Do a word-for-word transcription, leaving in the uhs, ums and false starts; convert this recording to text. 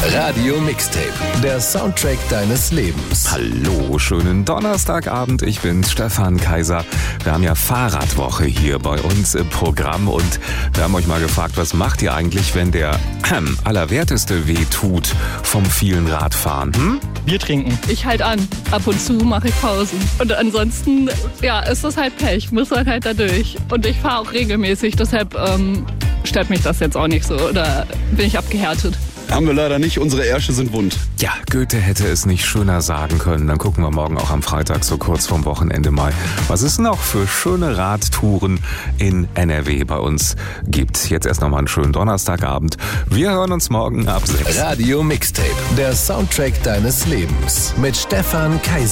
Radio Mixtape, der Soundtrack deines Lebens. Hallo, schönen Donnerstagabend, ich bin Stefan Kaiser. Wir haben ja Fahrradwoche hier bei uns im Programm und wir haben euch mal gefragt, was macht ihr eigentlich, wenn der äh, Allerwerteste weh tut vom vielen Radfahren? Hm? Bier trinken. Ich halt an. Ab und zu mache ich Pausen. Und ansonsten, ja, ist das halt Pech. Muss man halt da durch. Und ich fahre auch regelmäßig, deshalb ähm, stört mich das jetzt auch nicht so. Oder bin ich abgehärtet? Haben wir leider nicht, unsere Ärsche sind wund. Ja, Goethe hätte es nicht schöner sagen können. Dann gucken wir morgen auch am Freitag so kurz vorm Wochenende mal, was es noch für schöne Radtouren in N R W bei uns gibt. Jetzt erst nochmal einen schönen Donnerstagabend. Wir hören uns morgen ab sechs. Radio Mixtape, der Soundtrack deines Lebens mit Stefan Kaiser.